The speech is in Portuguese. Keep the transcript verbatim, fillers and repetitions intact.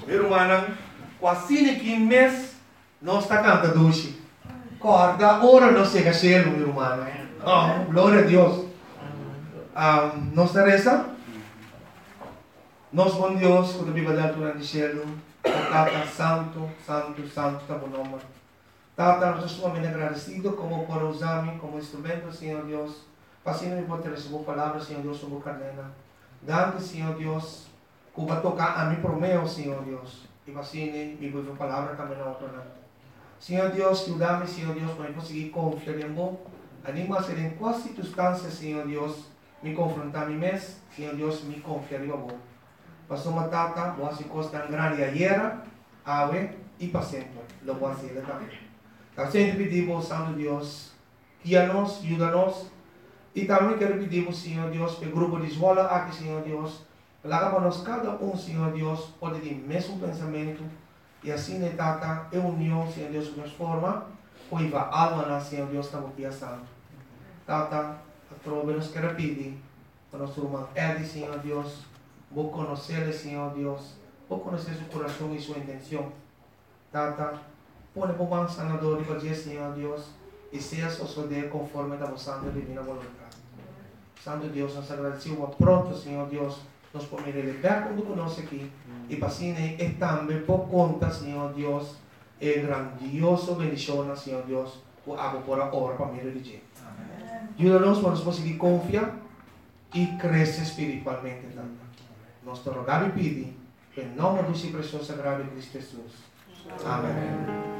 Meu irmão, quase que mês, nós está cantando doce. Corda, ora não chega cheio, meu irmão. Oh, glória a Deus. Um, nós reza. Nós, bom Deus, quando a Bíblia dá durante o cielo, Tata Santo, Santo, Santo, está bom nome. Tata, nós estamos muito agradecidos como por usar-me como instrumento, Senhor Deus. Para Senhor, eu vou ter essa boa palavra, Senhor Deus, sobre a cadena. Dando, Senhor Deus, que vai tocar a mim por meu, Senhor Deus. E para Senhor, me vou a palavra também na outra. Senhor Deus, que dá-me, Senhor Deus, para eu conseguir confiar em você. Anima a ser em quais circunstâncias, Senhor Deus, me confrontar a mim mesmo, Senhor Deus, me confiar em você. Pastor Matata, você costa tão grande ayer, ave e para sempre. Lo voy a hacer também. Então, sempre pedimos, Santo Deus, guia-nos, ajuda-nos. E também quero pedir, Senhor Deus, para o grupo de escola aqui, Senhor Deus, para que nós, cada um, Senhor Deus, pode ter o mesmo pensamento. E assim, né, Tata, é união, Senhor Deus, de forma, pois a alma, Senhor Deus, está aqui, Santo. Tata, a trova nos quer pedir, para nosso irmão Edi, Senhor Deus, vou conhecer, Senhor Deus, vou conhecer seu coração e sua intenção. Tata, põe para o sanador para dizer, Senhor Deus, e seja suceder conforme a vossa divina vontade. Santo Deus, nós agradecemos pronto, Senhor Deus, nós podemos relevar quando conosco aqui. E para assim, é também por conta, Senhor Deus, é grandioso bendição, Senhor Deus, o água por a hora para me redigir. Ajuda-nos para nós conseguir confiar e crescer espiritualmente. Nós te rogamos e pedimos, em nome do seu precioso sagrado de Cristo Jesus. Amém.